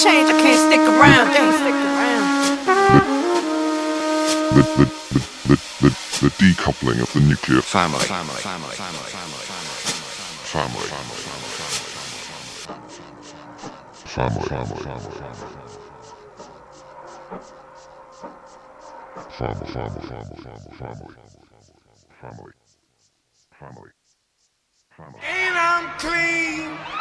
change, I can't stick around. The decoupling of the nuclear family. Ain't I'm clean?